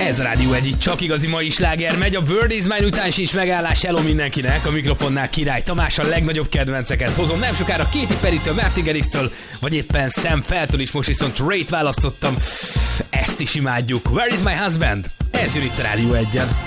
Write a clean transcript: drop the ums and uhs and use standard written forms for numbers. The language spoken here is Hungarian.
Ez a Rádió egy csak igazi mai sláger megy, a Word is Mine után is megállás, hello mindenkinek, a mikrofonnál Király Tamás, a legnagyobb kedvenceket hozom, nem sokára Katy Perrytől, Martin Garrixtől, vagy éppen Sam Feltől is, most viszont Ray-t választottam, ezt is imádjuk. Where is my husband? Ez jön itt a Rádió 1-en.